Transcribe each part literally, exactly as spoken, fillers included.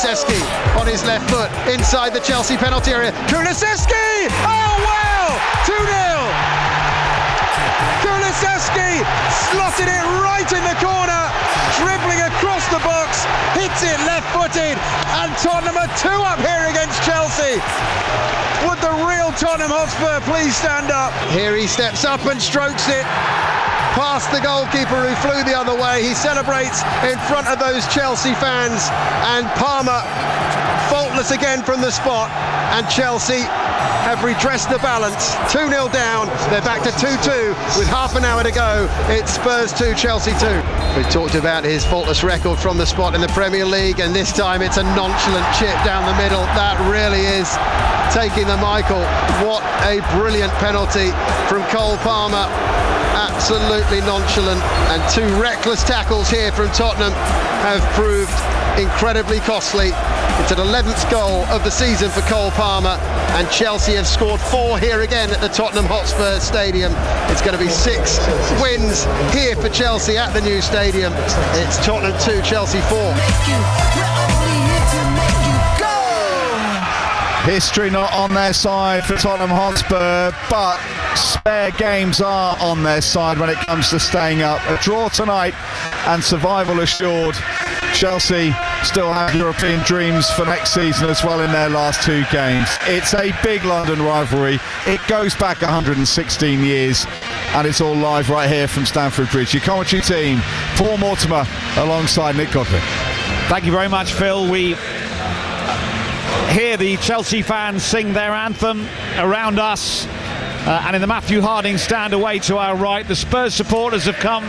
Kulusevski on his left foot inside the Chelsea penalty area. Kulusevski! Oh well! two nil! Kulusevski slotted it right in the corner, dribbling across the box, hits it left-footed, and Tottenham are two up here against Chelsea. Would the real Tottenham Hotspur please stand up? Here he steps up and strokes it past the goalkeeper who flew the other way. He celebrates in front of those Chelsea fans, and Palmer faultless again from the spot, and Chelsea have redressed the balance. two nil down, they're back to two two with half an hour to go. It's Spurs two, Chelsea two. We talked about his faultless record from the spot in the Premier League, and this time it's a nonchalant chip down the middle. That really is taking the Michael. What a brilliant penalty from Cole Palmer. Absolutely nonchalant, and two reckless tackles here from Tottenham have proved incredibly costly. It's an eleventh goal of the season for Cole Palmer, and Chelsea have scored four here again at the Tottenham Hotspur Stadium. It's going to be six wins here for Chelsea at the new stadium. It's Tottenham two, Chelsea four. History not on their side for Tottenham Hotspur, but spare games are on their side when it comes to staying up. A draw tonight and survival assured. Chelsea still have European dreams for next season as well in their last two games. It's a big London rivalry. It goes back one hundred sixteen years, and it's all live right here from Stamford Bridge. Your commentary team, Paul Mortimer alongside Nick Godwin. Thank you very much, Phil. We hear the Chelsea fans sing their anthem around us, uh, and in the Matthew Harding stand away to our right, the Spurs supporters have come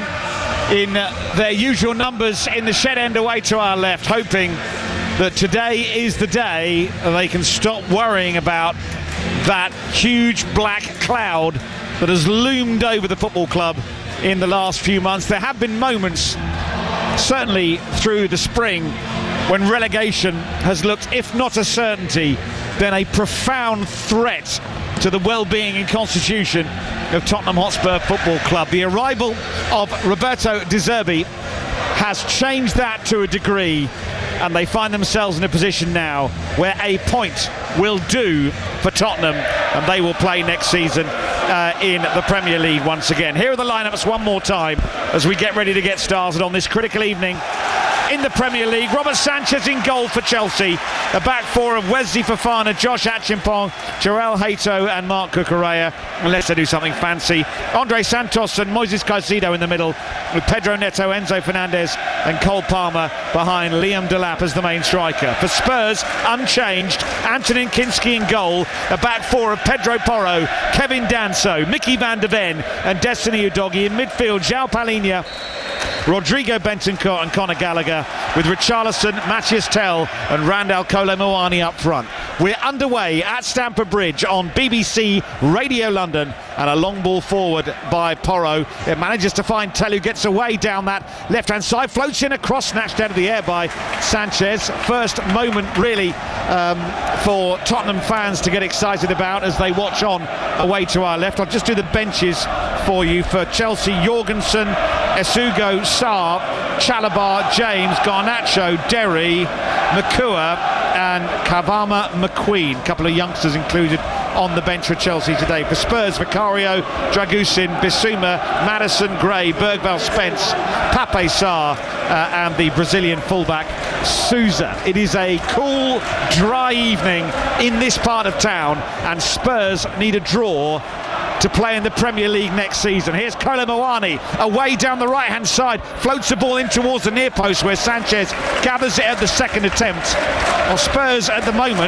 in uh, their usual numbers in the shed end away to our left, hoping that today is the day they can stop worrying about that huge black cloud that has loomed over the football club in the last few months. There have been moments, certainly through the spring, when relegation has looked, if not a certainty, then a profound threat to the well-being and constitution of Tottenham Hotspur Football Club. The arrival of Roberto De Zerbi has changed that to a degree, and they find themselves in a position now where a point will do for Tottenham, and they will play next season uh, in the Premier League once again. Here are the lineups one more time as we get ready to get started on this critical evening in the Premier League. Robert Sanchez in goal for Chelsea. A back four of Wesley Fofana, Josh Achimpong, Joel Hato and Mark Cucurella, unless they do something fancy. Andre Santos and Moises Caicedo in the middle, with Pedro Neto, Enzo Fernandez and Cole Palmer behind Liam Delap as the main striker. For Spurs, unchanged, Antonin Kinski in goal. A back four of Pedro Porro, Kevin Danso, Mickey van de Ven and Destiny Udogie. In midfield, João Palhinha, Rodrigo Bentancur and Conor Gallagher, with Richarlison, Matthias Tell and Randal Kolo Muani up front. We're underway at Stamford Bridge on B B C Radio London, and a long ball forward by Porro. It manages to find Tell, who gets away down that left-hand side, floats in across, snatched out of the air by Sanchez. First moment really um, for Tottenham fans to get excited about as they watch on away to our left. I'll just do the benches for you. For Chelsea, Jorgensen, Esugo, Sarr, Chalobah, James, Garnacho, Derry, Makua and Kavama McQueen. A couple of youngsters included on the bench for Chelsea today. For Spurs, Vicario, Dragusin, Bissouma, Maddison, Gray, Bergvall, Spence, Pape Sarr uh, and the Brazilian fullback Souza. It is a cool, dry evening in this part of town, and Spurs need a draw to play in the Premier League next season. Here's Kolo Muani away down the right hand side, floats the ball in towards the near post where Sanchez gathers it at the second attempt. Well, Spurs at the moment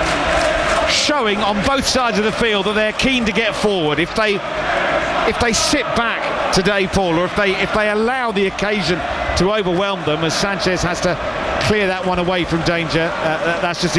showing on both sides of the field that they're keen to get forward. If they if they sit back today, Paul, or if they if they allow the occasion to overwhelm them, as Sanchez has to clear that one away from danger, uh, that's just